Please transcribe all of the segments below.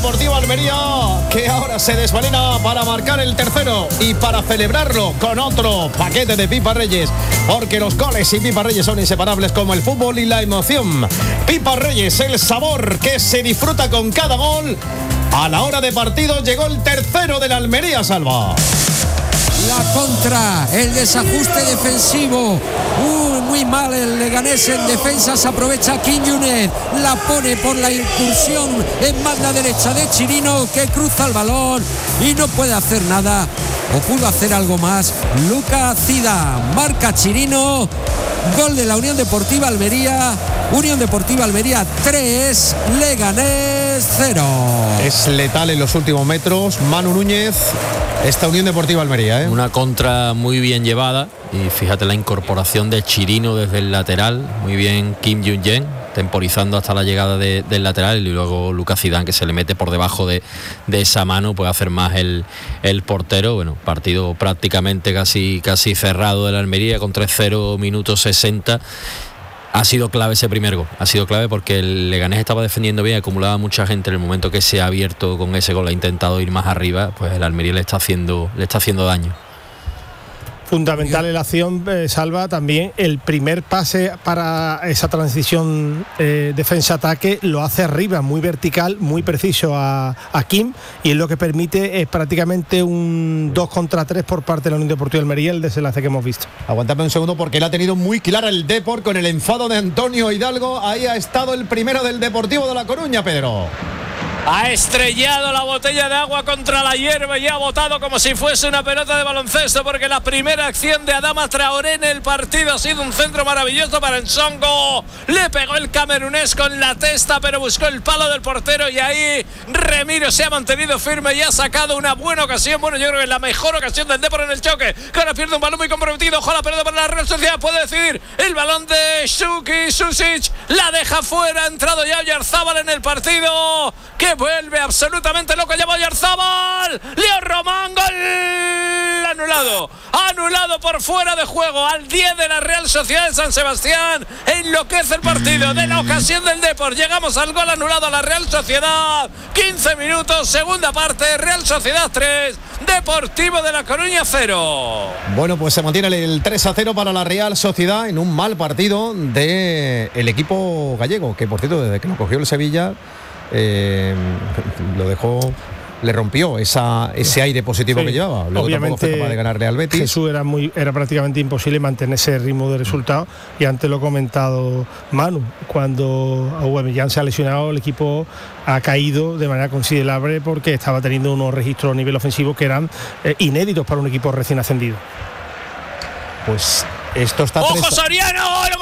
Deportivo Almería, que ahora se desvalina para marcar el tercero y para celebrarlo con otro paquete de Pipa Reyes, porque los goles y Pipa Reyes son inseparables como el fútbol y la emoción. Pipa Reyes, el sabor que se disfruta con cada gol. A la hora de partido llegó el tercero del Almería, Salva. La contra, el desajuste defensivo, muy mal el Leganés en defensa, se aprovecha Quiñones, la pone por la incursión en banda derecha de Chirino, que cruza el balón y no puede hacer nada, o pudo hacer algo más. Lucas Zidane, marca Chirino, gol de la Unión Deportiva Almería 3, Leganés 0. Es letal en los últimos metros, Manu Núñez, esta Unión Deportiva Almería, ¿eh? Una contra muy bien llevada, y fíjate la incorporación de Chirino desde el lateral, muy bien Kim Jung-jen, temporizando hasta la llegada del lateral, y luego Lucas Zidane, que se le mete por debajo de esa mano, puede hacer más el portero. Bueno, partido prácticamente casi cerrado de la Almería, con 3-0, minutos 60. Ha sido clave ese primer gol, ha sido clave porque el Leganés estaba defendiendo bien, acumulaba mucha gente. En el momento que se ha abierto con ese gol, ha intentado ir más arriba, pues el Almería le está haciendo daño. Fundamental en la acción, Salva, también el primer pase para esa transición defensa-ataque lo hace arriba, muy vertical, muy preciso a Kim, y es lo que permite prácticamente un 2 contra 3 por parte de la Unión Deportiva Almería, el desenlace que hemos visto. Aguántame un segundo, porque él ha tenido muy clara el Depor con el enfado de Antonio Hidalgo. Ahí ha estado el primero del Deportivo de La Coruña, Pedro. Ha estrellado la botella de agua contra la hierba y ha botado como si fuese una pelota de baloncesto, porque la primera acción de Adama Traoré en el partido ha sido un centro maravilloso para Nsongo. Le pegó el camerunés con la testa, pero buscó el palo del portero, y ahí Remiro se ha mantenido firme y ha sacado una buena ocasión. Bueno, yo creo que es la mejor ocasión del Depor en el choque, que ahora pierde un balón muy comprometido. Ojo, la pelota para la Real Sociedad, puede decidir el balón de Susic, la deja fuera. Ha entrado ya Oyarzábal en el partido, que vuelve absolutamente loco. Llama Oyarzábal, Leo Román, gol anulado por fuera de juego al 10 de la Real Sociedad de San Sebastián. Enloquece el partido de la ocasión del Depor. Llegamos al gol anulado a la Real Sociedad. 15 minutos, segunda parte, Real Sociedad 3, Deportivo de La Coruña 0. Bueno, pues se mantiene el 3-0 para la Real Sociedad en un mal partido del equipo gallego, que por cierto, desde que lo cogió el Sevilla, lo dejó, le rompió ese aire positivo que llevaba. Luego obviamente fue capaz de ganarle al Betis. Jesús, era prácticamente imposible mantener ese ritmo de resultado, y antes lo ha comentado Manu, cuando Aubameyang se ha lesionado, el equipo ha caído de manera considerable, porque estaba teniendo unos registros a nivel ofensivo que eran inéditos para un equipo recién ascendido. Pues esto está... ¡Ojo, Soriano! ¡Gol!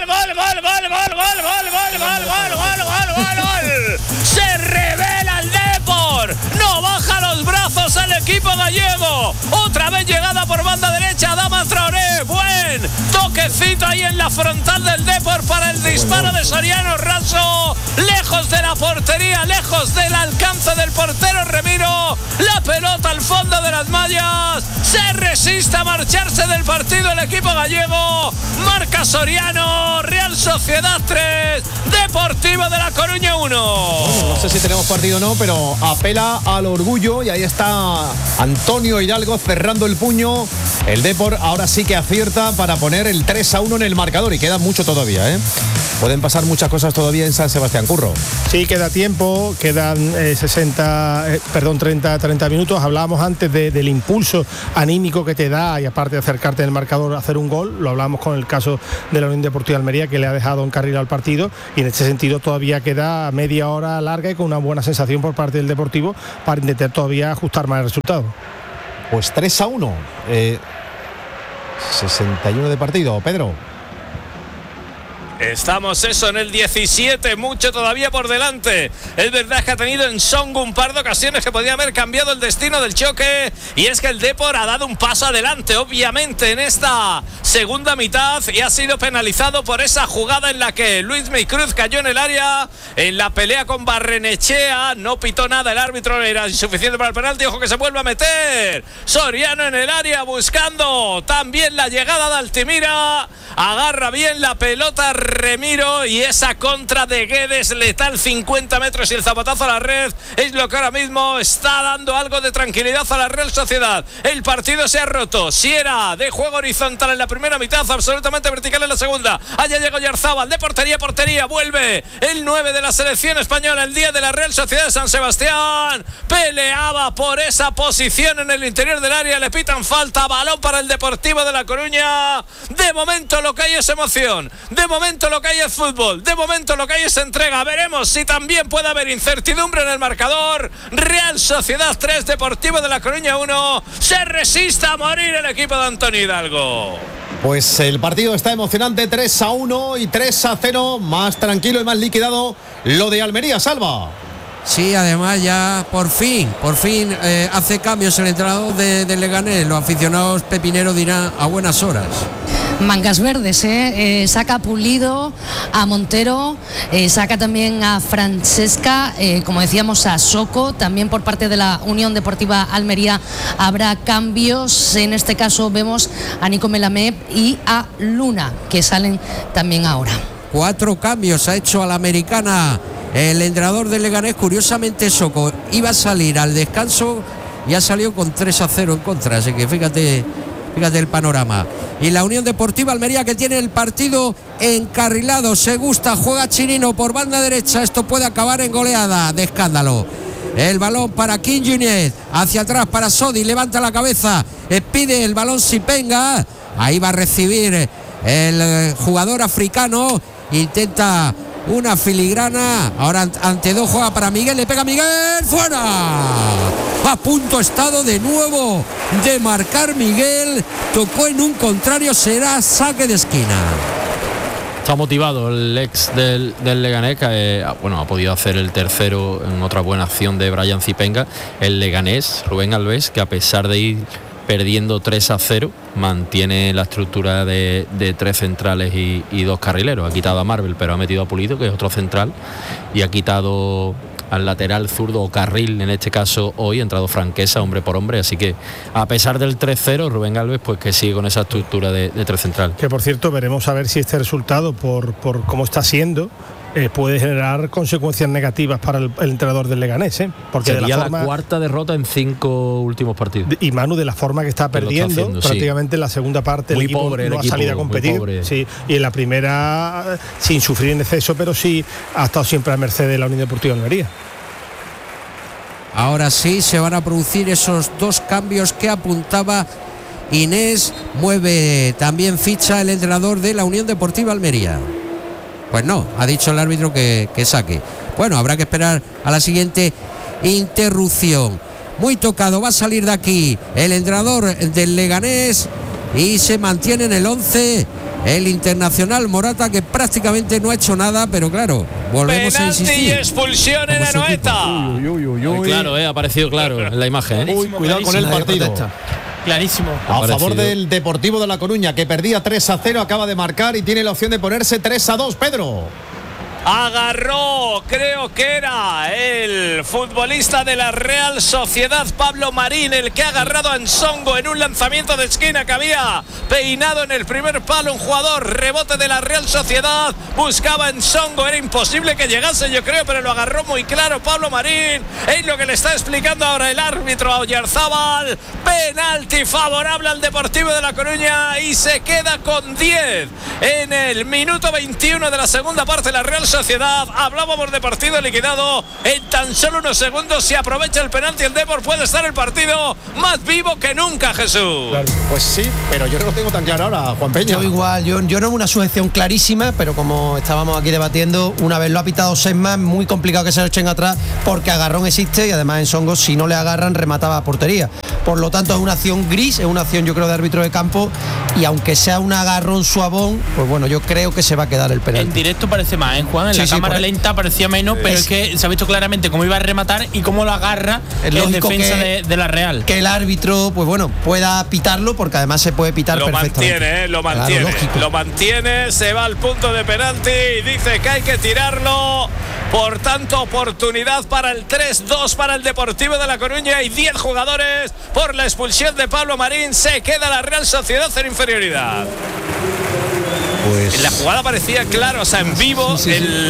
¡Se revela el Depor! ¡No baja los brazos el equipo gallego! Otra vez llegada por banda derecha, Adama Traoré. Buen toquecito ahí en la frontal del Depor para el disparo de Soriano, raso, lejos de la portería, lejos del alcance del portero Remiro. La pelota al fondo de las mallas. Se resiste a marcharse del partido el equipo gallego. Marca Soriano. Real Sociedad 3, Deportivo de La Coruña 1. Bueno, no sé si tenemos partido o no, pero apela al orgullo, y ahí está Antonio Hidalgo cerrando el puño. El Depor ahora sí que acierta para poner el 3-1 en el marcador, y queda mucho todavía, ¿eh? Pueden pasar muchas cosas todavía en San Sebastián, Curro. Sí, queda tiempo, quedan 30 minutos. Hablábamos antes del impulso anímico que te da, y aparte de acercarte en el marcador a hacer un gol, lo hablábamos con el caso de la Unión Deportiva Almería, que le ha dejado en carril al partido, y en este sentido todavía queda media hora larga y con una buena sensación por parte del Deportivo para intentar todavía ajustar más el resultado. Pues 3-1, 61 de partido, Pedro. Estamos eso en el 17, mucho todavía por delante. Es verdad que ha tenido Nsongo un par de ocasiones que podía haber cambiado el destino del choque, y es que el Depor ha dado un paso adelante obviamente en esta segunda mitad, y ha sido penalizado por esa jugada en la que Luis Cruz cayó en el área en la pelea con Barrenechea. No pitó nada el árbitro, era insuficiente para el penalti. Ojo que se vuelve a meter Soriano en el área buscando también la llegada de Altimira. Agarra bien la pelota Remiro, y esa contra de Guedes letal, 50 metros y el zapatazo a la red es lo que ahora mismo está dando algo de tranquilidad a la Real Sociedad. El partido se ha roto. Si era de juego horizontal en la primera mitad, absolutamente vertical en la segunda. Allá llegó Oyarzábal, de portería a portería, vuelve el 9 de la selección española, el 10 de la Real Sociedad de San Sebastián. Peleaba por esa posición en el interior del área, le pitan falta, balón para el Deportivo de La Coruña. De momento lo que hay es emoción, de momento lo que hay es fútbol, de momento lo que hay es entrega. Veremos si también puede haber incertidumbre en el marcador. Real Sociedad 3, Deportivo de La Coruña 1. Se resiste a morir el equipo de Antonio Hidalgo. Pues el partido está emocionante, 3-1 y 3-0, más tranquilo y más liquidado lo de Almería, Salva. Sí, además ya por fin hace cambios el entrenador de Leganés. Los aficionados pepineros dirán a buenas horas. Mangas verdes, saca a Pulido, a Montero, saca también a Francesca, como decíamos a Soco. También por parte de la Unión Deportiva Almería habrá cambios. En este caso vemos a Nico Melamed y a Luna, que salen también ahora. 4 cambios ha hecho a la americana el entrenador de Leganés. Curiosamente Soco iba a salir al descanso y ha salido con 3-0 en contra, así que fíjate el panorama. Y la Unión Deportiva Almería, que tiene el partido encarrilado, se gusta, juega Chirino por banda derecha, esto puede acabar en goleada de escándalo. El balón para King Junior, hacia atrás para Sodi, levanta la cabeza, pide el balón Sipenga, ahí va a recibir el jugador africano, intenta una filigrana, ahora ante 2 juega para Miguel, le pega Miguel, fuera. A punto estado de nuevo de marcar Miguel, tocó en un contrario, será saque de esquina. Está motivado el ex del Leganés, que ha podido hacer el tercero en otra buena acción de Brian Sipenga. El Leganés, Rubén Alves, que a pesar de ir perdiendo 3-0, mantiene la estructura de 3 centrales y 2 carrileros. Ha quitado a Marvel, pero ha metido a Pulido, que es otro central, y ha quitado al lateral zurdo o carril, en este caso hoy ha entrado Franquesa hombre por hombre, así que a pesar del 3-0, Rubén Alves pues que sigue con esa estructura de 3 central. Que por cierto veremos a ver si este resultado por cómo está siendo puede generar consecuencias negativas para el entrenador del Leganés, porque sería la 4ª derrota en 5 últimos partidos. Y Manu, de la forma que está perdiendo, prácticamente en la segunda parte muy el equipo pobre, no ha salido a competir, sí, y en la primera sin sufrir en exceso, pero sí ha estado siempre a merced de la Unión Deportiva Almería. Ahora sí se van a producir esos 2 cambios que apuntaba Inés. Mueve también ficha el entrenador de la Unión Deportiva Almería. Pues no, ha dicho el árbitro que saque. Bueno, habrá que esperar a la siguiente interrupción. Muy tocado, va a salir de aquí el entrenador del Leganés y se mantiene en el 11 el internacional Morata, que prácticamente no ha hecho nada, pero claro, volvemos penalti a insistir. Y expulsión en Anoeta. Claro, ha aparecido claro en la imagen. Cuidado con el partido. Clarísimo. A favor del Deportivo de La Coruña, que perdía 3-0, acaba de marcar y tiene la opción de ponerse 3-2, Pedro. Agarró, creo que era el futbolista de la Real Sociedad, Pablo Marín, el que ha agarrado a Nsongo en un lanzamiento de esquina que había peinado en el primer palo un jugador. Rebote de la Real Sociedad, buscaba a Nsongo, era imposible que llegase, yo creo, pero lo agarró muy claro Pablo Marín. Es lo que le está explicando ahora el árbitro a Oyarzábal. Penalti favorable al Deportivo de La Coruña y se queda con 10 en el minuto 21 de la segunda parte. La Real Sociedad, hablábamos de partido liquidado en tan solo unos segundos. Si aprovecha el penalti el Depor, puede estar el partido más vivo que nunca, Jesús. Claro, pues sí, pero yo no lo tengo tan claro ahora, Juan Peña. Yo igual, yo no una sujeción clarísima, pero como estábamos aquí debatiendo, una vez lo ha pitado Sesma, muy complicado que se lo echen atrás, porque agarrón existe y además en Songo, si no le agarran, remataba a portería. Por lo tanto, es una acción gris, es una acción, yo creo, de árbitro de campo, y aunque sea un agarrón suavón, pues bueno, yo creo que se va a quedar el penalti. En directo parece más, Juan, en la cámara lenta parecía menos, pero es que se ha visto claramente cómo iba a rematar y cómo lo agarra en defensa de la Real. Que el árbitro, pues bueno, pueda pitarlo, porque además se puede pitar perfectamente. Lo mantiene, se va al punto de penalti y dice que hay que tirarlo. Por tanto, oportunidad para el 3-2 para el Deportivo de La Coruña y 10 jugadores por la expulsión de Pablo Marín. Se queda la Real Sociedad en inferioridad. En la jugada parecía claro, o sea, en vivo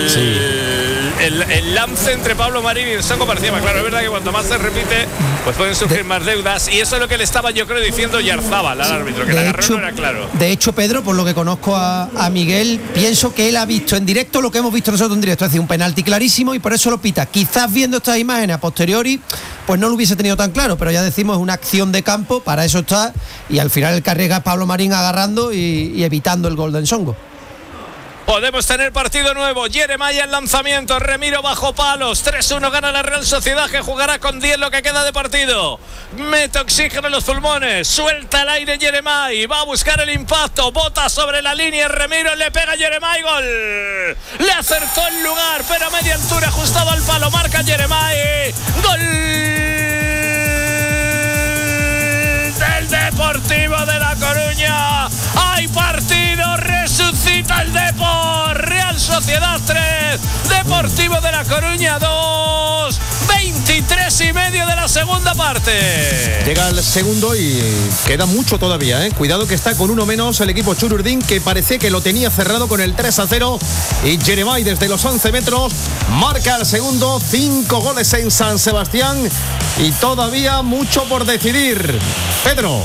el lance entre Pablo Marín y Ensongo parecía más claro. Es verdad que cuanto más se repite, pues pueden surgir más deudas, y eso es lo que le estaba, yo creo, diciendo Yarzábal al árbitro, que el agarrón no era claro. De hecho, Pedro, por lo que conozco a Miguel, pienso que él ha visto en directo lo que hemos visto nosotros en directo, es decir, un penalti clarísimo, y por eso lo pita. Quizás viendo estas imágenes a posteriori, pues no lo hubiese tenido tan claro, pero ya decimos, es una acción de campo, para eso está, y al final el que arriesga es Pablo Marín agarrando y evitando el gol de Ensongo. Podemos tener partido nuevo. Jeremiah en lanzamiento, Remiro bajo palos. 3-1 gana la Real Sociedad, que jugará con 10 lo que queda de partido. Mete oxígeno en los pulmones, suelta el aire Jeremiah, va a buscar el impacto, bota sobre la línea, Remiro le pega a Jeremiah, gol. Le acertó el lugar, pero a media altura, ajustado al palo, marca Jeremiah, gol del Deportivo de La Coruña. Hay partido, resucita el Depor. Real Sociedad 3, Deportivo de La Coruña 2, 23:30 de la segunda parte. Llega el segundo y queda mucho todavía, ¿eh? Cuidado que está con uno menos el equipo Chururdín, que parece que lo tenía cerrado con el 3-0, y Jeremiah desde los 11 metros marca el segundo. 5 goles en San Sebastián y todavía mucho por decidir. Pedro.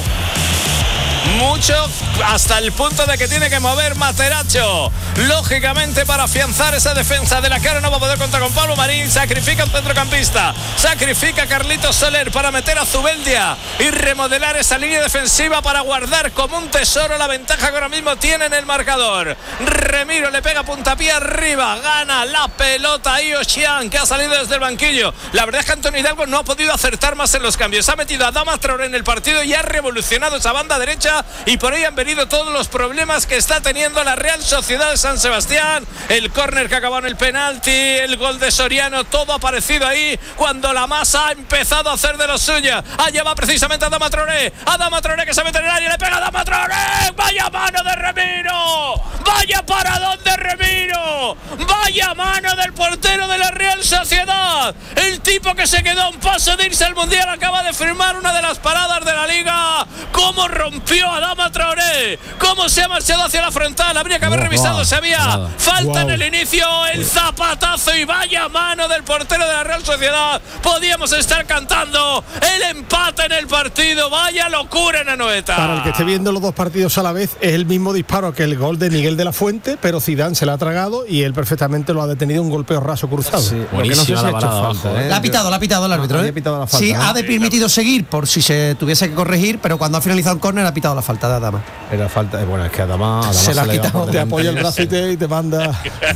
Mucho, hasta el punto de que tiene que mover Materazzo, lógicamente, para afianzar esa defensa de la cara. No va a poder contar con Pablo Marín, sacrifica un centrocampista, sacrifica a Carlitos Soler para meter a Zubeldia y remodelar esa línea defensiva para guardar como un tesoro la ventaja que ahora mismo tiene en el marcador. Remiro le pega puntapié arriba, gana la pelota ahí Ochian, que ha salido desde el banquillo. La verdad es que Antonio Hidalgo no ha podido acertar más en los cambios, ha metido a Adama Traoré en el partido y ha revolucionado esa banda derecha, y por ahí han venido todos los problemas que está teniendo la Real Sociedad de San Sebastián. El córner que acabó en el penalti, el gol de Soriano, todo ha aparecido ahí cuando la masa ha empezado a hacer de lo suya. Allá va precisamente Adama Traoré que se mete en el área, le pega a Adama Traoré. Vaya mano de Remiro, vaya paradón de Remiro, vaya mano del portero de la Real Sociedad. El tipo que se quedó a un paso de irse al Mundial acaba de firmar una de las paradas de la Liga. Cómo rompió Adama Traoré, cómo se ha marchado hacia la frontal. Habría que haber revisado si había falta en el inicio, el zapatazo, y vaya mano del portero de la Real Sociedad. Podíamos estar cantando el empate en el partido. Vaya locura en Anoeta. Para el que esté viendo los dos partidos a la vez, es el mismo disparo que el gol de Miguel de la Fuente, pero Zidane se la ha tragado y él perfectamente lo ha detenido, un golpeo raso cruzado. Sí, buenísima la parada abajo, La ha pitado el árbitro, ¿eh? Sí, ha permitido seguir por si se tuviese que corregir, pero cuando ha finalizado el córner ha pitado la falta de Adama. Era falta, bueno, es que Adama se la ha quitado, te apoya el brazo y te manda.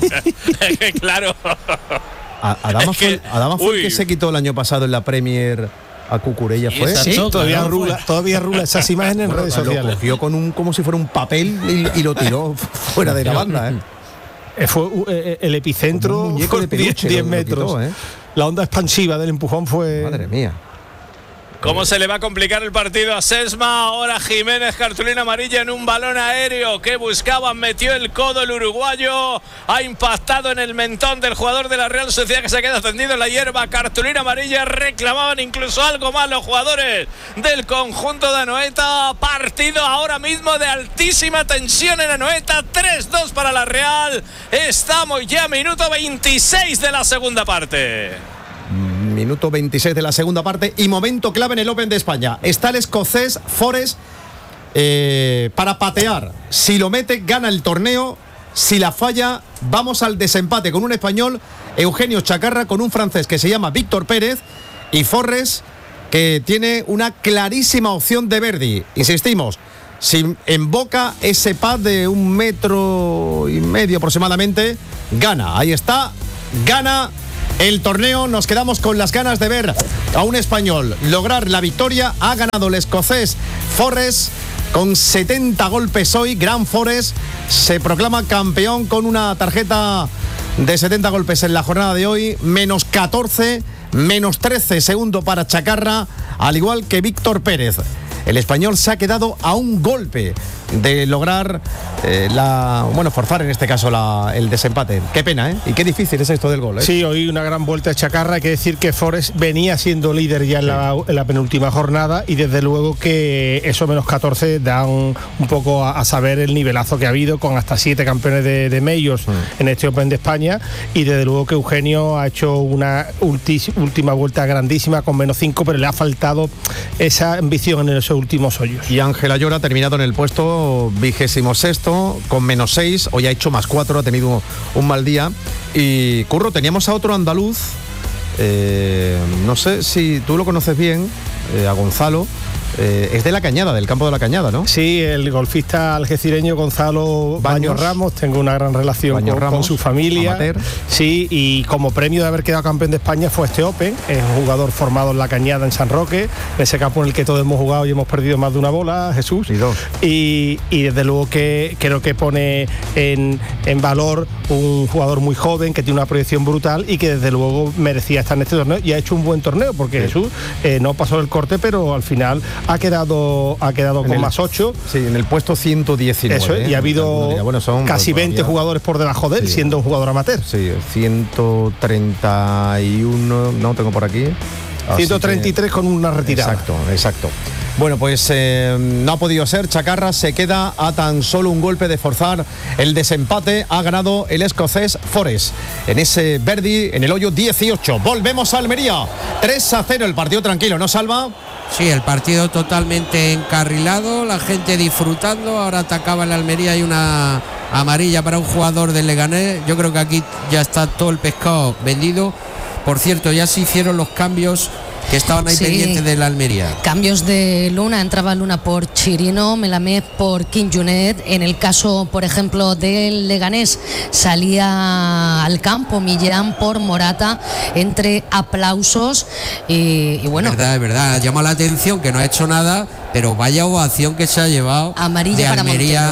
Claro. Adama fue el que se quitó el año pasado en la Premier a Cucurella, ¿fue? Sí, todavía rula esas imágenes en redes sociales. Lo cogió como si fuera un papel y lo tiró fuera de la banda, ¿eh? Fue el epicentro, un muñeco de peluche, 10 metros. Quitó, ¿eh? La onda expansiva del empujón fue... Madre mía. ¿Cómo se le va a complicar el partido a Sesma? Ahora Jiménez, cartulina amarilla en un balón aéreo que buscaban, metió el codo el uruguayo, ha impactado en el mentón del jugador de la Real Sociedad, que se queda tendido en la hierba. Cartulina amarilla, reclamaban incluso algo más los jugadores del conjunto de Anoeta. Partido ahora mismo de altísima tensión en Anoeta, 3-2 para la Real. Estamos ya minuto 26 de la segunda parte. Minuto 26 de la segunda parte y momento clave en el Open de España. Está el escocés Forrest para patear. Si lo mete, gana el torneo. Si la falla, vamos al desempate con un español, Eugenio Chacarra, con un francés que se llama Víctor Pérez, y Forrest, que tiene una clarísima opción de birdie. Insistimos, si emboca ese pad de 1,5 metros aproximadamente, gana. Ahí está, gana el torneo. Nos quedamos con las ganas de ver a un español lograr la victoria. Ha ganado el escocés Forrest con 70 golpes hoy. Grant Forrest se proclama campeón con una tarjeta de 70 golpes en la jornada de hoy. Menos 14, menos 13 segundo para Chacarra, al igual que Víctor Pérez. El español se ha quedado a un golpe de lograr forzar en este caso el desempate. Qué pena, ¿eh? Y qué difícil es esto del gol, ¿eh? Sí, hoy una gran vuelta de Chacarra. Hay que decir que Forest venía siendo líder ya en la penúltima jornada, y desde luego que eso menos 14 da un poco a saber el nivelazo que ha habido, con hasta 7 campeones de medios en este Open de España, y desde luego que Eugenio ha hecho una última vuelta grandísima con menos 5, pero le ha faltado esa ambición en esos últimos hoyos. Y Ángel Ayora ha terminado en el puesto 26º con menos 6, hoy ha hecho más 4, ha tenido un mal día. Y Curro, teníamos a otro andaluz, no sé si tú lo conoces bien, a Gonzalo. Es de La Cañada, del campo de La Cañada, ¿no? Sí, el golfista algecireño Gonzalo Baños Ramos. Tengo una gran relación con su familia. Amateur. Sí, y como premio de haber quedado campeón de España fue este Open. Es un jugador formado en La Cañada, en San Roque, en ese campo en el que todos hemos jugado y hemos perdido más de una bola, Jesús. Y dos. Y desde luego que creo que pone en valor un jugador muy joven, que tiene una proyección brutal y que desde luego merecía estar en este torneo, y ha hecho un buen torneo, porque Jesús no pasó el corte, pero al final ha quedado con más 8. Sí, en el puesto 119. Eso es, y ha habido casi 20 jugadores por debajo de él, siendo un jugador amateur. Sí, 131, no tengo por aquí. 133 con una retirada. Exacto. Bueno, pues no ha podido ser. Chacarra se queda a tan solo un golpe de forzar el desempate. Ha ganado el escocés Forest en ese birdie en el hoyo 18. Volvemos a Almería. 3-0 el partido tranquilo, ¿no, Salva? Sí, el partido totalmente encarrilado, la gente disfrutando. Ahora atacaba el Almería y una amarilla para un jugador del Leganés. Yo creo que aquí ya está todo el pescado vendido. Por cierto, ya se hicieron los cambios que estaban ahí pendientes de la Almería. Cambios de Luna, entraba Luna por Chirino, Melamed por Kim Junet. En el caso, por ejemplo, del Leganés, salía al campo Millán por Morata, entre aplausos y bueno. Es verdad, llama la atención que no ha hecho nada, pero vaya ovación que se ha llevado amarilla de para Almería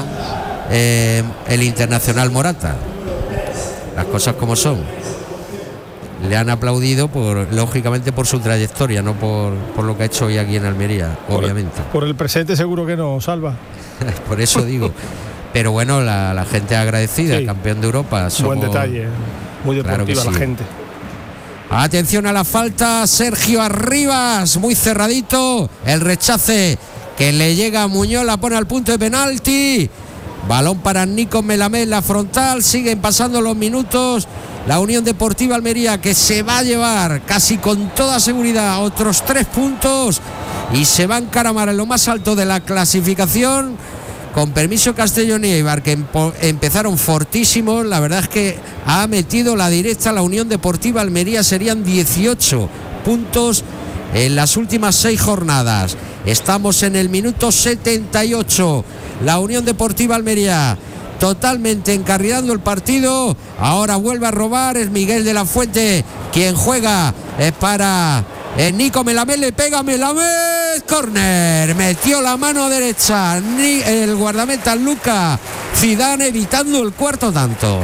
el internacional Morata. Las cosas como son. Le han aplaudido lógicamente por su trayectoria, no por lo que ha hecho hoy aquí en Almería, obviamente. Por el presente seguro que no, Salva. Por eso digo. Pero bueno, la gente agradecida, sí. Campeón de Europa. Buen detalle, muy deportiva, claro, la gente. Atención a la falta, Sergio Arribas, muy cerradito, el rechace que le llega a Muñoz, la pone al punto de penalti. Balón para Nico Melamed, la frontal, siguen pasando los minutos. La Unión Deportiva Almería, que se va a llevar casi con toda seguridad otros 3 puntos y se va a encaramar en lo más alto de la clasificación. Con permiso Castellón y Eibar, que empezaron fortísimos. La verdad es que ha metido la directa la Unión Deportiva Almería. Serían 18 puntos en las últimas 6 jornadas. Estamos en el minuto 78. La Unión Deportiva Almería totalmente encarrilando el partido. Ahora vuelve a robar, es Miguel de la Fuente quien juega, es para Nico Melamed, le pega Melamed, córner, metió la mano derecha el guardameta Luca Zidane, evitando el cuarto tanto.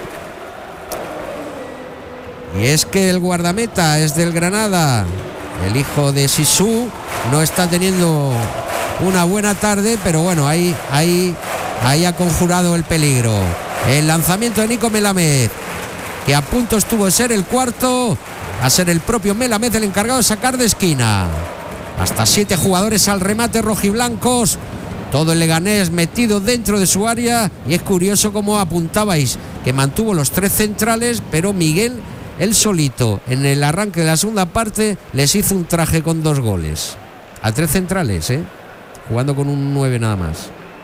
Y es que el guardameta es del Granada, el hijo de Sisu, no está teniendo una buena tarde, pero bueno, ahí ha conjurado el peligro. El lanzamiento de Nico Melamed, que a punto estuvo de ser el cuarto, a ser el propio Melamed el encargado de sacar de esquina. Hasta 7 jugadores al remate rojiblancos, todo el Leganés metido dentro de su área, y es curioso como apuntabais que mantuvo los 3 centrales, pero Miguel, él solito, en el arranque de la segunda parte, les hizo un traje con 2 goles. A 3 centrales, jugando con un 9 nada más.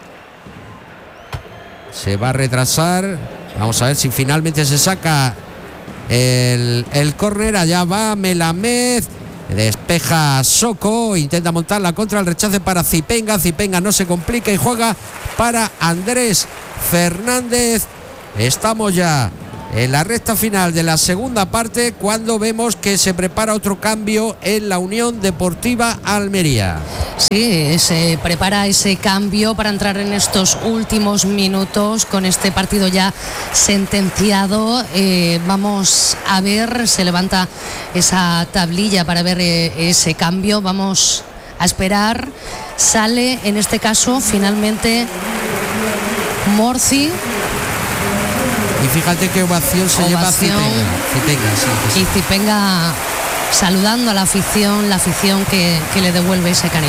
Se va a retrasar. Vamos a ver si finalmente se saca el córner. Allá va Melamed. Despeja Soko. Intenta montarla contra el rechace para Zipenga. Zipenga no se complica y juega para Andrés Fernández. Estamos ya en la recta final de la segunda parte, cuando vemos que se prepara otro cambio en la Unión Deportiva Almería. Sí, se prepara ese cambio para entrar en estos últimos minutos con este partido ya sentenciado. Vamos a ver, se levanta esa tablilla para ver ese cambio. Vamos a esperar. Sale en este caso finalmente Morci. Y fíjate qué ovación se lleva Zipenga. Sí. Y Zipenga saludando a la afición que le devuelve ese cariño.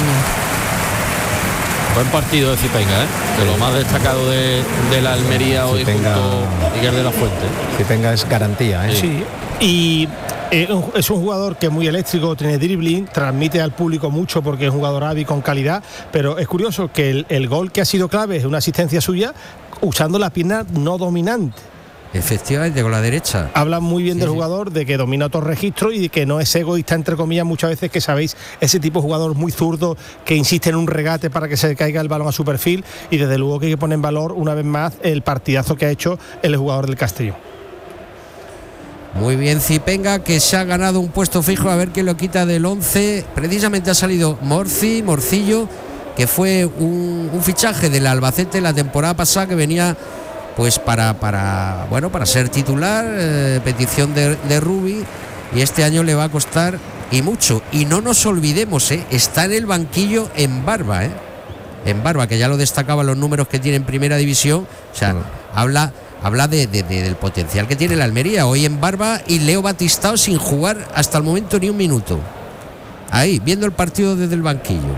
Buen partido de Zipenga, de lo más destacado de la Almería hoy junto a Miguel de la Fuente. Zipenga es garantía, Sí. Y es un jugador que es muy eléctrico, tiene dribbling, transmite al público mucho porque es un jugador hábil con calidad, pero es curioso que el gol que ha sido clave es una asistencia suya usando la pierna no dominante. Efectivamente, con la derecha. Habla muy bien del jugador, de que domina otro registro y de que no es egoísta, entre comillas, muchas veces, que sabéis, ese tipo de jugador muy zurdo que insiste en un regate para que se caiga el balón a su perfil, y desde luego que hay que poner en valor una vez más el partidazo que ha hecho el jugador del Castellón. Muy bien Zipenga, que se ha ganado un puesto fijo, a ver quién lo quita del 11. Precisamente ha salido Morcillo, que fue un fichaje del Albacete la temporada pasada, que venía pues para ser titular, petición de Rubi, y este año le va a costar y mucho. Y no nos olvidemos, está en el banquillo en Barba, que ya lo destacaba los números que tiene en primera división. O sea, habla del potencial que tiene la Almería hoy en Barba, y Leo Batistao sin jugar hasta el momento ni un minuto, ahí viendo el partido desde el banquillo.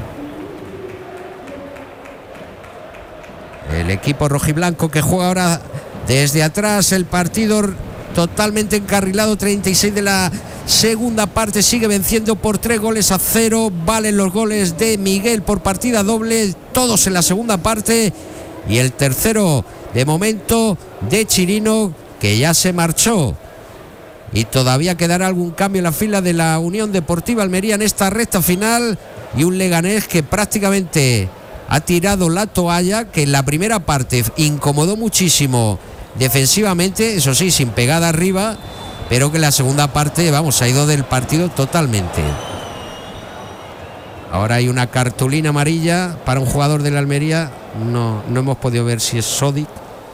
El equipo rojiblanco que juega ahora desde atrás, el partido totalmente encarrilado, 36 de la segunda parte, sigue venciendo por 3-0. Valen los goles de Miguel por partida doble, todos en la segunda parte, y el tercero de momento de Chirino, que ya se marchó. Y todavía quedará algún cambio en la fila de la Unión Deportiva Almería en esta recta final, y un Leganés que prácticamente ha tirado la toalla, que en la primera parte incomodó muchísimo defensivamente, eso sí, sin pegada arriba, pero que en la segunda parte, se ha ido del partido totalmente. Ahora hay una cartulina amarilla para un jugador de la Almería, no hemos podido ver si es Sodic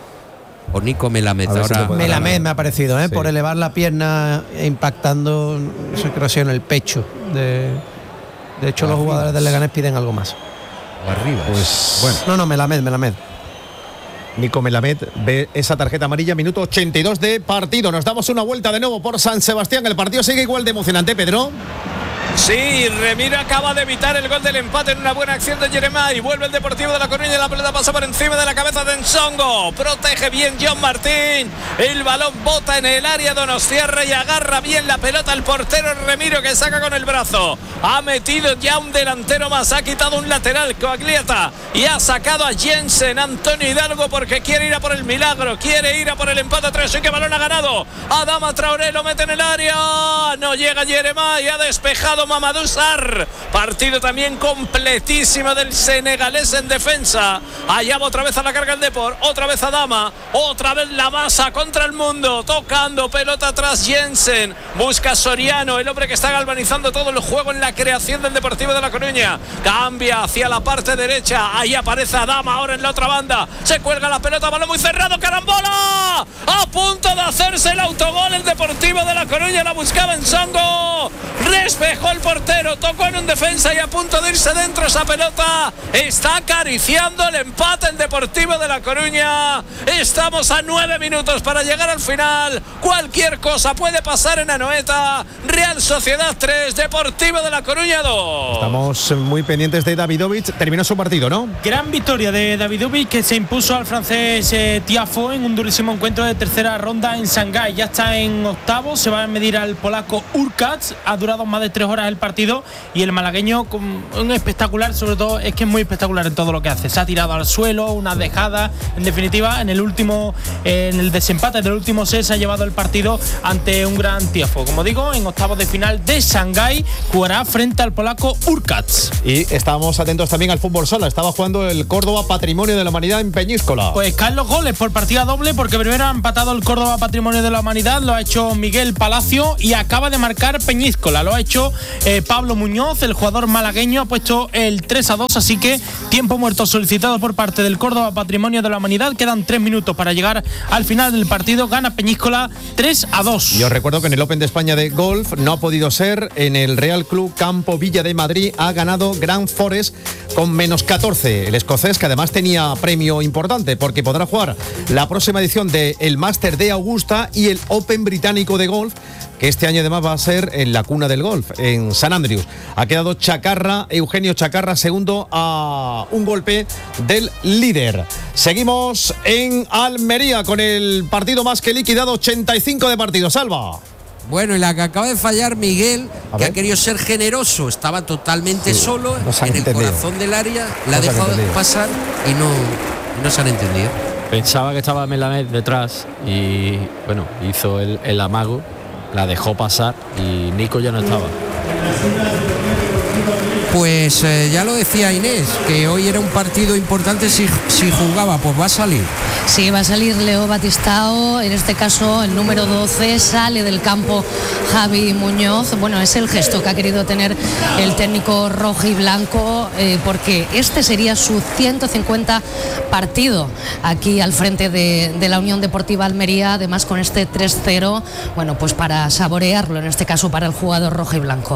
o Nico Melamed. Ahora Melamed me ha parecido, sí, por elevar la pierna impactando, no sé, creo que en el pecho. De hecho, los jugadores del Leganés piden algo más. O arriba. Pues bueno. No, Melamed. Nico Melamed ve esa tarjeta amarilla, minuto 82 de partido. Nos damos una vuelta de nuevo por San Sebastián. El partido sigue igual de emocionante, Pedro. Sí, Remiro acaba de evitar el gol del empate en una buena acción de Jeremai. Vuelve el Deportivo de La Coruña, la pelota pasa por encima de la cabeza de Nsongo. Protege bien John Martín. El balón bota en el área Donostiarra y agarra bien la pelota el portero Remiro, que saca con el brazo. Ha metido ya un delantero más, ha quitado un lateral, Coagliata, y ha sacado a Jensen, Antonio Hidalgo, porque quiere ir a por el milagro, quiere ir a por el empate 3. Y que balón ha ganado Adama Traoré, lo mete en el área. No llega Jeremai, ha despejado Mamadou Sarr. Partido también completísimo del senegalés en defensa. Allá va otra vez a la carga el Depor, otra vez Adama, otra vez la masa contra el mundo, tocando pelota atrás Jensen, busca Soriano, el hombre que está galvanizando todo el juego en la creación del Deportivo de La Coruña. Cambia hacia la parte derecha, ahí aparece Adama ahora en la otra banda, se cuelga la pelota, balón muy cerrado, carambola, a punto de hacerse el autogol el Deportivo de La Coruña, la buscaba en Songo, despejó el portero, tocó en un defensa y a punto de irse dentro esa pelota, está acariciando el empate en Deportivo de La Coruña. Estamos a 9 minutos para llegar al final, cualquier cosa puede pasar en Anoeta. Real Sociedad 3, Deportivo de La Coruña 2. Estamos muy pendientes de Davidovic, terminó su partido, ¿no? Gran victoria de Davidovic, que se impuso al francés Tiafoe en un durísimo encuentro de tercera ronda en Shanghái. Ya está en octavos, se va a medir al polaco Urkacz. Ha durado más de 3 horas el partido, y el malagueño, con un espectacular, sobre todo es que es muy espectacular en todo lo que hace. Se ha tirado al suelo, una dejada, en definitiva en el desempate del último set se ha llevado el partido ante un gran Tiafoe. Como digo, en octavos de final de Shanghái jugará frente al polaco Urkacz. Y estábamos atentos también al fútbol sala, estaba jugando el Córdoba Patrimonio de la Humanidad en Peñíscola. Pues caen los goles por partida doble, porque primero ha empatado el Córdoba Patrimonio de la Humanidad, lo ha hecho Miguel Palacio, y acaba de marcar Peñíscola, lo ha hecho Pablo Muñoz, el jugador malagueño, ha puesto el 3-2, así que tiempo muerto solicitado por parte del Córdoba Patrimonio de la Humanidad. Quedan 3 minutos para llegar al final del partido. Gana Peñíscola 3-2. Yo recuerdo que en el Open de España de golf no ha podido ser. En el Real Club Campo Villa de Madrid ha ganado Grand Forest con -14. El escocés, que además tenía premio importante porque podrá jugar la próxima edición del Máster de Augusta y el Open británico de golf, que este año además va a ser en la cuna del golf, en San Andrews. Ha quedado Chacarra, Eugenio Chacarra, segundo a un golpe del líder. Seguimos en Almería con el partido más que liquidado, 85 de partido. Salva. Bueno, y la que acaba de fallar Miguel, que ha querido ser generoso, estaba totalmente solo en el corazón del área, la ha dejado pasar y no se han entendido. Pensaba que estaba Melamed detrás y bueno, hizo el amago, la dejó pasar y Nico ya no estaba. Pues ya lo decía Inés, que hoy era un partido importante si jugaba, pues va a salir. Sí, va a salir Leo Batistao, en este caso el número 12, sale del campo Javi Muñoz. Bueno, es el gesto que ha querido tener el técnico rojo y blanco, porque este sería su 150 partido aquí al frente de la Unión Deportiva Almería, además con este 3-0, bueno, pues para saborearlo, en este caso para el jugador rojo y blanco.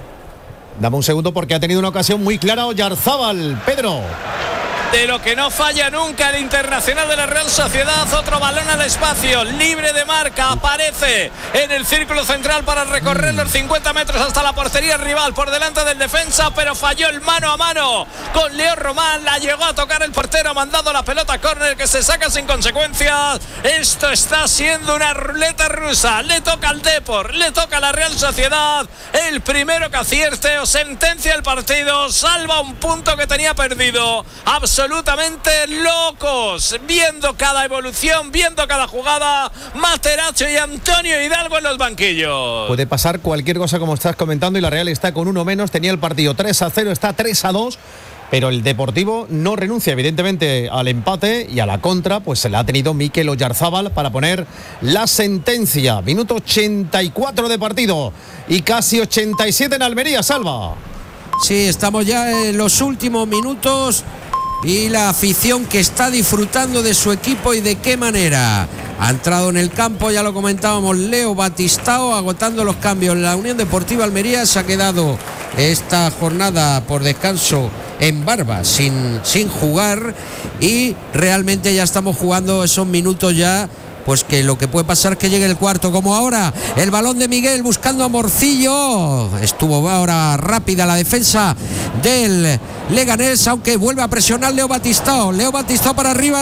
Dame un segundo porque ha tenido una ocasión muy clara Oyarzábal. Pedro. De lo que no falla nunca el internacional de la Real Sociedad, otro balón al espacio, libre de marca, aparece en el círculo central para recorrer los 50 metros hasta la portería rival por delante del defensa, pero falló el mano a mano con Leo Román, la llegó a tocar el portero, ha mandado la pelota a córner que se saca sin consecuencias. Esto está siendo una ruleta rusa, le toca al Depor, le toca a la Real Sociedad, el primero que acierte o sentencia el partido, salva un punto que tenía perdido. Absolutamente locos, viendo cada evolución, viendo cada jugada, Materazzo y Antonio Hidalgo en los banquillos. Puede pasar cualquier cosa como estás comentando y la Real está con uno menos, tenía el partido 3-0, está 3-2, pero el Deportivo no renuncia evidentemente al empate y a la contra, pues se la ha tenido Mikel Oyarzábal para poner la sentencia. Minuto 84 de partido y casi 87 en Almería, Salva. Sí, estamos ya en los últimos minutos. Y la afición que está disfrutando de su equipo y de qué manera. Ha entrado en el campo, ya lo comentábamos, Leo Batistao, agotando los cambios. La Unión Deportiva Almería se ha quedado esta jornada por descanso en Barba, sin jugar. Y realmente ya estamos jugando esos minutos ya. Pues que lo que puede pasar es que llegue el cuarto, como ahora el balón de Miguel buscando a Morcillo. Estuvo ahora rápida la defensa del Leganés, aunque vuelve a presionar Leo Batistao. Leo Batistao para arriba.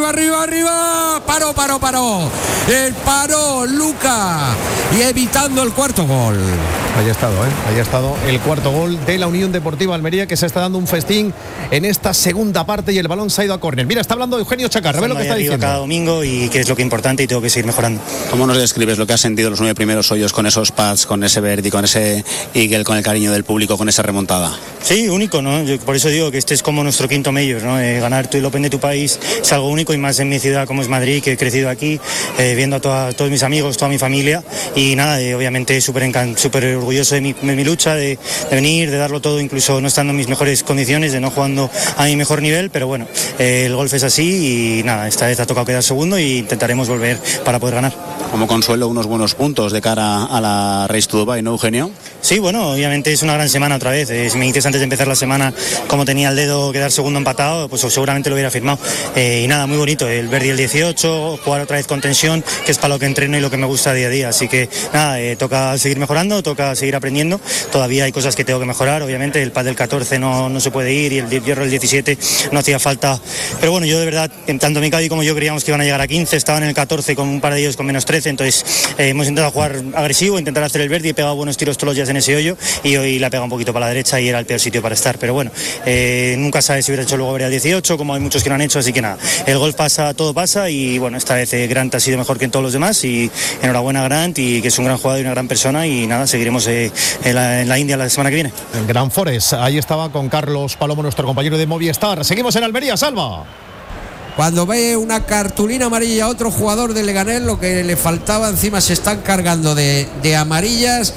Paró. El paró Luca y evitando el cuarto gol. Ahí ha estado el cuarto gol de la Unión Deportiva Almería, que se está dando un festín en esta segunda parte y el balón se ha ido a córner. Mira, está hablando Eugenio Chacarra, ve lo que está diciendo. Cada domingo y que es lo que importante y tengo que seguir mejorando. ¿Cómo nos describes lo que has sentido los 9 primeros hoyos con esos pads, con ese Verdi, con ese Eagle, con el cariño del público, con esa remontada? Sí, único, ¿no? Yo por eso digo que este es como nuestro quinto major, ¿no? Ganar el Open de tu país es algo único y más en mi ciudad como es Madrid, que he crecido aquí, viendo a todos mis amigos, toda mi familia y nada, obviamente súper orgulloso de mi lucha, de venir, de darlo todo, incluso no estando en mis mejores condiciones, de no jugando a mi mejor nivel, pero bueno, el golf es así y nada, esta vez ha tocado quedar segundo e intentaremos volver para poder ganar. Como consuelo, unos buenos puntos de cara a la Race to Dubai, ¿no, Eugenio? Sí, bueno, obviamente es una gran semana otra vez. Si me dices antes de empezar la semana cómo tenía el dedo quedar segundo empatado, pues seguramente lo hubiera firmado. Y nada, muy bonito. El Verdi el 18, jugar otra vez con tensión, que es para lo que entreno y lo que me gusta día a día. Así que nada, toca seguir mejorando, toca seguir aprendiendo. Todavía hay cosas que tengo que mejorar. Obviamente el pad del 14 no se puede ir y el hierro del 17 no hacía falta. Pero bueno, yo de verdad, tanto Mikadi como yo creíamos que iban a llegar a 15, estaban en el 14 con un par de ellos con menos 13, entonces hemos intentado jugar agresivo, intentar hacer el Verdi, he pegado buenos tiros todos los días en ese hoyo y hoy la pega un poquito para la derecha y era el peor sitio para estar, pero bueno, nunca sabes si hubiera hecho luego el 18, como hay muchos que lo han hecho, así que nada, el golf pasa, todo pasa y bueno, esta vez Grant ha sido mejor que en todos los demás y enhorabuena a Grant y que es un gran jugador y una gran persona y nada, seguiremos en la India la semana que viene. En Grand Forest, ahí estaba con Carlos Palomo, nuestro compañero de Movistar. Seguimos en Almería, Salva. Cuando ve una cartulina amarilla a otro jugador de Leganés, lo que le faltaba, encima se están cargando de amarillas.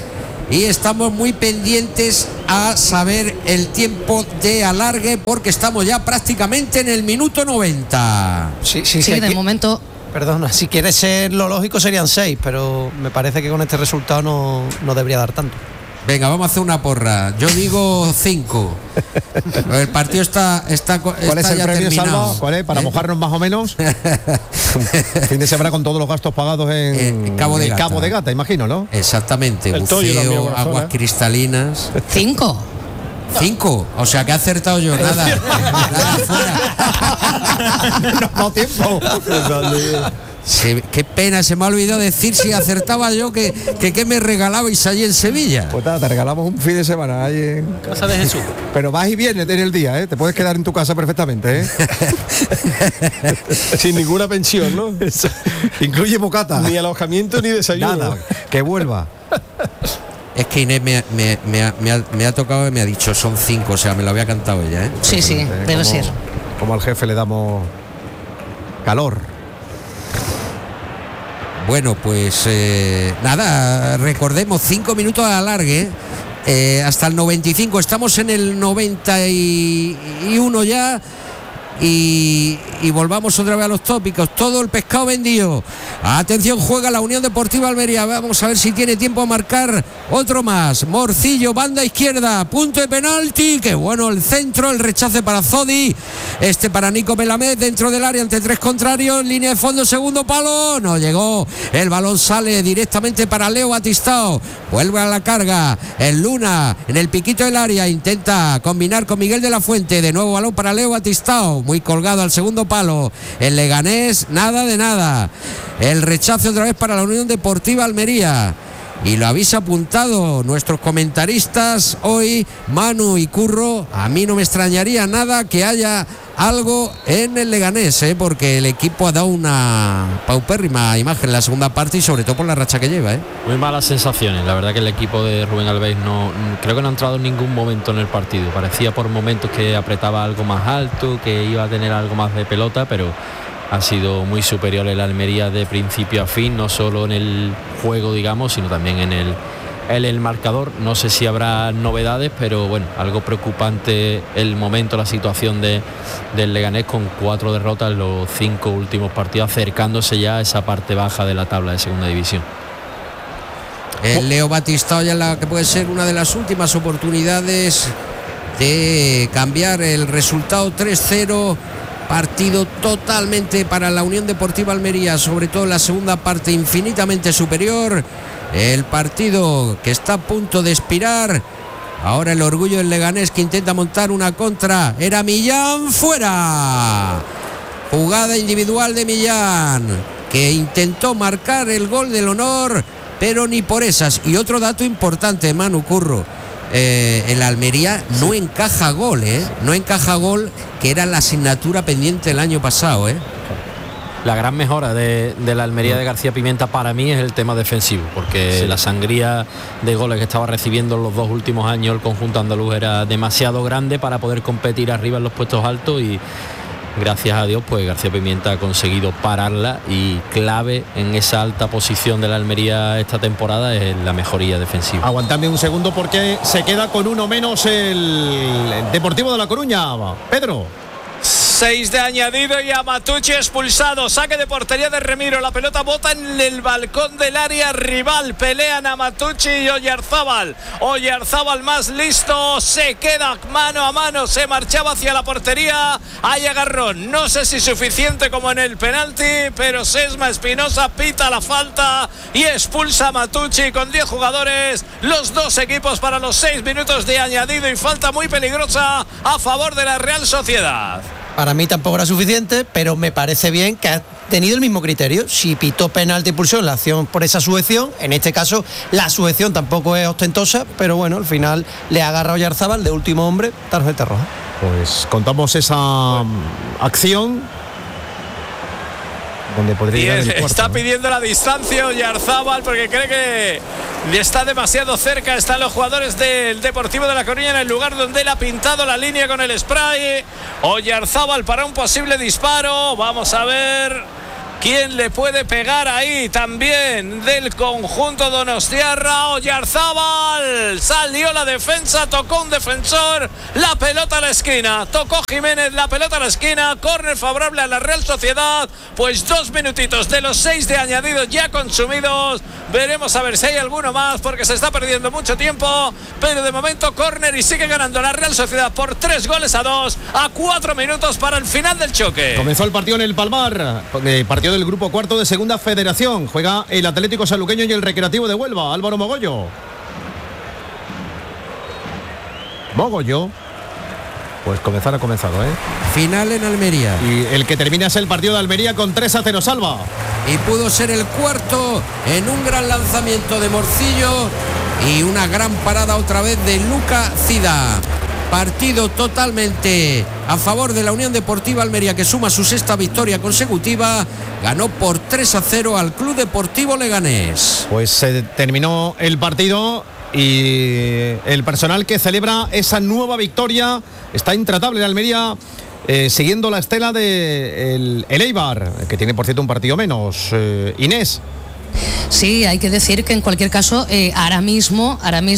y estamos muy pendientes a saber el tiempo de alargue porque estamos ya prácticamente en el minuto 90. Sí, de momento. Perdona, si quiere ser lo lógico serían 6, pero me parece que con este resultado no debería dar tanto. Venga, vamos a hacer una porra. Yo digo 5. El partido está ¿Cuál es el ya premio, terminado. Salva? ¿Cuál es? Para mojarnos más o menos. Fin de semana con todos los gastos pagados en Cabo de Gata. Cabo de Gata, imagino, ¿no? Exactamente. El Toyo también, Buceo, corazón, aguas cristalinas. 5. 5, o sea que he acertado yo, nada fuera. No tiempo. Qué pena, se me ha olvidado decir si acertaba yo que me regalabais allí en Sevilla. Pues nada, te regalamos un fin de semana ahí en Casa de Jesús. Pero vas y vienes en el día, ¿eh? Te puedes quedar en tu casa perfectamente, ¿eh? Sin ninguna pensión, ¿no? Incluye bocata. Ni alojamiento ni desayuno. Nada, que vuelva. Es que Inés me ha tocado y me ha dicho son 5, o sea, me lo había cantado ella, ¿eh? Sí, debe ser. Como al jefe le damos calor. Bueno, pues nada, recordemos 5 minutos de alargue hasta el 95, estamos en el 91 ya y volvamos otra vez a los tópicos. Todo el pescado vendido. Atención, juega la Unión Deportiva Almería. Vamos a ver si tiene tiempo a marcar otro más. Morcillo, banda izquierda, punto de penalti. Qué bueno el centro, el rechace para Zodi. Para Nico Melamed dentro del área ante 3 contrarios. Línea de fondo, segundo palo. No llegó. El balón sale directamente para Leo Batistao. Vuelve a la carga. El Luna en el piquito del área. Intenta combinar con Miguel de la Fuente. De nuevo balón para Leo Batistao. Muy colgado al segundo palo. El Leganés, nada de nada. El rechazo otra vez para la Unión Deportiva Almería. Y lo habéis apuntado nuestros comentaristas hoy, Manu y Curro. A mí no me extrañaría nada que haya algo en el Leganés, porque el equipo ha dado una paupérrima imagen en la segunda parte y sobre todo por la racha que lleva. Muy malas sensaciones. La verdad que el equipo de Rubén Albéiz creo que no ha entrado en ningún momento en el partido. Parecía por momentos que apretaba algo más alto, que iba a tener algo más de pelota, pero ha sido muy superior el Almería de principio a fin, no solo en el juego, digamos, sino también en el marcador. No sé si habrá novedades, pero bueno, algo preocupante el momento, la situación del Leganés, con 4 derrotas en los 5 últimos partidos, acercándose ya a esa parte baja de la tabla de segunda división. El Leo Batistao ya la que puede ser una de las últimas oportunidades de cambiar el resultado. 3-0. Partido totalmente para la Unión Deportiva Almería, sobre todo en la segunda parte, infinitamente superior. El partido que está a punto de expirar. Ahora el orgullo del Leganés, que intenta montar una contra. Era Millán, fuera. Jugada individual de Millán, que intentó marcar el gol del honor, pero ni por esas. Y otro dato importante, Manu, Curro. El Almería no encaja gol, no encaja gol, que era la asignatura pendiente el año pasado. La gran mejora de la Almería de García Pimienta para mí es el tema defensivo, porque la sangría de goles que estaba recibiendo en los 2 últimos años el conjunto andaluz era demasiado grande para poder competir arriba en los puestos altos, y gracias a Dios pues García Pimienta ha conseguido pararla, y clave en esa alta posición de la Almería esta temporada es la mejoría defensiva. Aguantadme un segundo porque se queda con uno menos el Deportivo de La Coruña. Pedro. 6 de añadido y Amatucci expulsado. Saque de portería de Remiro. La pelota bota en el balcón del área rival. Pelean Amatucci y Oyarzábal. Oyarzábal más listo. Se queda mano a mano. Se marchaba hacia la portería. Hay agarrón. No sé si suficiente como en el penalti, pero Sesma Espinosa pita la falta y expulsa a Amatucci con 10 jugadores. Los 2 equipos para los 6 minutos de añadido y falta muy peligrosa a favor de la Real Sociedad. Para mí tampoco era suficiente, pero me parece bien que ha tenido el mismo criterio. Si pitó penalti y expulsión la acción por esa sujeción, en este caso la sujeción tampoco es ostentosa, pero bueno, al final le agarra a Oyarzábal de último hombre, tarjeta roja. Pues contamos esa acción donde podría ir el cuarto, está ¿no? pidiendo la distancia Oyarzábal porque cree que está demasiado cerca. Están los jugadores del Deportivo de La Coruña en el lugar donde él ha pintado la línea con el spray. Oyarzábal para un posible disparo. Vamos a ver. ¿Quién le puede pegar ahí? También del conjunto donostiarra, Oyarzábal. Salió la defensa, tocó un defensor, la pelota a la esquina. Tocó Jiménez, la pelota a la esquina. Córner favorable a la Real Sociedad. Pues 2 minutitos de los 6 de añadidos ya consumidos. Veremos a ver si hay alguno más, porque se está perdiendo mucho tiempo. Pero de momento córner y sigue ganando la Real Sociedad por 3-2 a 4 minutos para el final del choque. Comenzó el partido en el Palmar, partido del grupo cuarto de Segunda Federación. Juega el Atlético Sanluqueño y el Recreativo de Huelva. Álvaro Mogollo. Pues comenzar ha comenzado, Final en Almería. Y el que termina es el partido de Almería con 3-0, Salva. Y pudo ser el cuarto en un gran lanzamiento de Morcillo y una gran parada otra vez de Luca Cida. Partido totalmente a favor de la Unión Deportiva Almería, que suma su 6ª victoria consecutiva. Ganó por 3-0 al Club Deportivo Leganés. Pues se terminó el partido y el personal que celebra esa nueva victoria está intratable en Almería, siguiendo la estela de el Eibar, que tiene por cierto un partido menos. Inés. Sí, hay que decir que en cualquier caso ahora mismo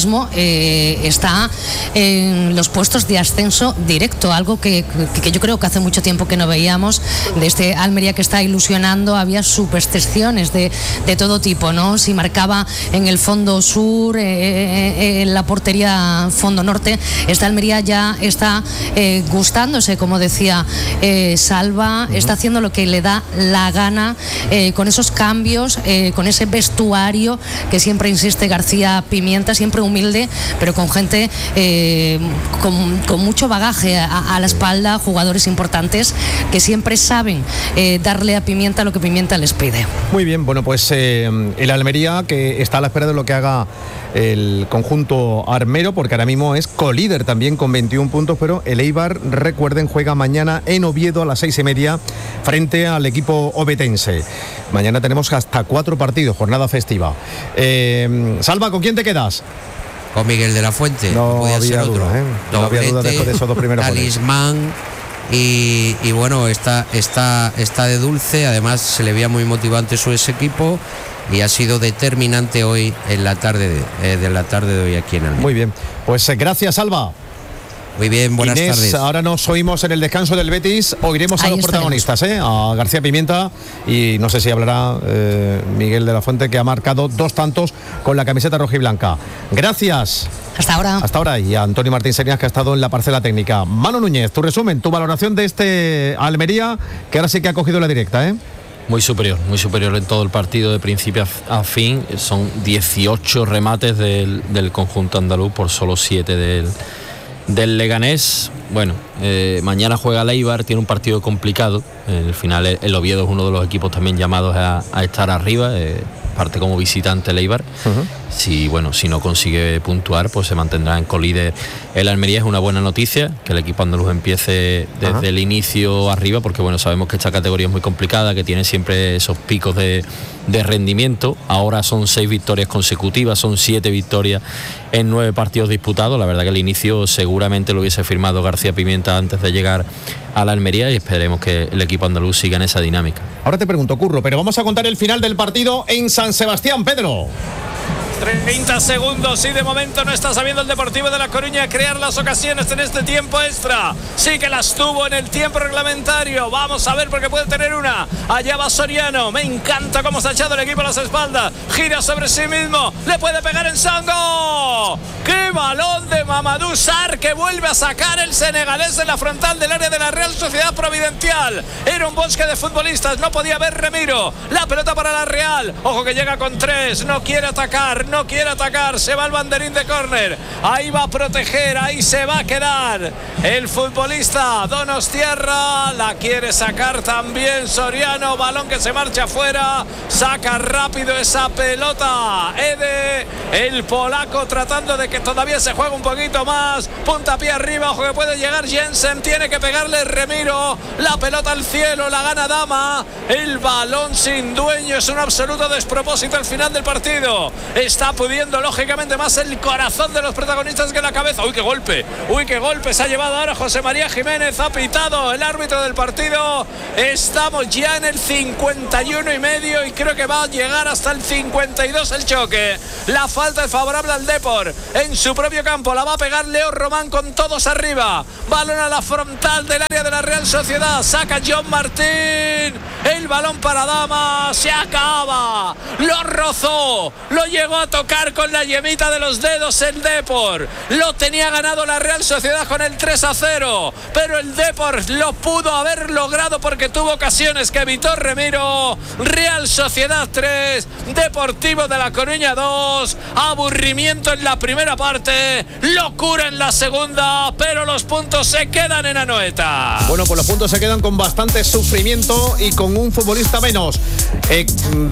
está en los puestos de ascenso directo, algo que yo creo que hace mucho tiempo que no veíamos de este Almería, que está ilusionando. Había supersticiones de todo tipo, ¿no? Si marcaba en el fondo sur, en la portería fondo norte. Esta Almería ya está gustándose, como decía Salva, está haciendo lo que le da la gana, con esos cambios, con ese vestuario que siempre insiste García Pimienta, siempre humilde, pero con gente con mucho bagaje a la espalda, jugadores importantes que siempre saben darle a Pimienta lo que Pimienta les pide. Muy bien, bueno, pues el Almería, que está a la espera de lo que haga el conjunto armero, porque ahora mismo es colíder también con 21 puntos, pero el Eibar, recuerden, juega mañana en Oviedo a las 6:30 frente al equipo ovetense. Mañana tenemos hasta 4 partidos, jornada festiva. Salva, ¿con quién te quedas? Con Miguel de la Fuente. No podía había ser otro. duda, no había duda después de esos 2 primeros goles. Talismán. Y bueno, está de dulce. Además se le veía muy motivante ese equipo y ha sido determinante hoy en la tarde de hoy aquí en Almería. Muy bien, pues gracias, Salva. Muy bien, buenas Inés, tardes. Ahora nos oímos en el descanso del Betis. Oiremos a los protagonistas, a García Pimienta, y no sé si hablará Miguel de la Fuente, que ha marcado 2 tantos con la camiseta rojiblanca. Gracias. Hasta ahora. Hasta ahora. Y a Antonio Martín Serias, que ha estado en la parcela técnica. Manu Núñez, tu resumen, tu valoración de este Almería, que ahora sí que ha cogido la directa, Muy superior en todo el partido de principio a fin. Son 18 remates del conjunto andaluz por solo 7 del Leganés. Bueno, mañana juega el Eibar, tiene un partido complicado. Al final el Oviedo es uno de los equipos también llamados a estar arriba, parte como visitante el Eibar. Si no consigue puntuar, pues se mantendrá en colíder. El Almería es una buena noticia, que el equipo andaluz empiece desde el inicio arriba, porque bueno, sabemos que esta categoría es muy complicada, que tiene siempre esos picos de rendimiento. Ahora son 6 victorias consecutivas, son 7 victorias en 9 partidos disputados. La verdad que el inicio seguramente lo hubiese firmado García Pimienta antes de llegar a la Almería, y esperemos que el equipo andaluz siga en esa dinámica. Ahora te pregunto, Curro, pero vamos a contar el final del partido en San Sebastián, Pedro. 30 segundos y de momento no está sabiendo el Deportivo de La Coruña crear las ocasiones en este tiempo extra. Sí que las tuvo en el tiempo reglamentario. Vamos a ver, porque puede tener una. Allá va Soriano. Me encanta cómo se ha echado el equipo a las espaldas. Gira sobre sí mismo. Le puede pegar en Songo. ¡Qué balón de Mamadou Sarr, que vuelve a sacar el senegalés en la frontal del área de la Real Sociedad Providencial! Era un bosque de futbolistas. No podía ver Remiro. La pelota para la Real. Ojo que llega con 3. No quiere atacar. Se va el banderín de córner. Ahí va a proteger, ahí se va a quedar el futbolista donostiarra. La quiere sacar también Soriano. Balón que se marcha afuera. Saca rápido esa pelota Ede, el polaco, tratando de que todavía se juegue un poquito más. Puntapié arriba, ojo que puede llegar Jensen. Tiene que pegarle Remiro. La pelota al cielo, la gana Dama. El balón sin dueño, es un absoluto despropósito al final del partido. está pudiendo lógicamente más el corazón de los protagonistas que la cabeza. Uy, qué golpe, se ha llevado ahora José María Jiménez, ha pitado el árbitro del partido. Estamos ya en el 51,5 y creo que va a llegar hasta el 52 el choque. La falta es favorable al Depor en su propio campo, la va a pegar Leo Román con todos arriba. Balón a la frontal del área de la Real Sociedad, saca John Martín, el balón para Damas, se acaba, lo rozó, lo llegó a tocar con la yemita de los dedos el Depor, lo tenía ganado la Real Sociedad con el 3-0, pero el Depor lo pudo haber logrado porque tuvo ocasiones que evitó Remiro. Real Sociedad 3, Deportivo de La Coruña 2, aburrimiento en la primera parte, locura en la segunda, pero los puntos se quedan en Anoeta. Bueno, pues los puntos se quedan con bastante sufrimiento y con un futbolista menos.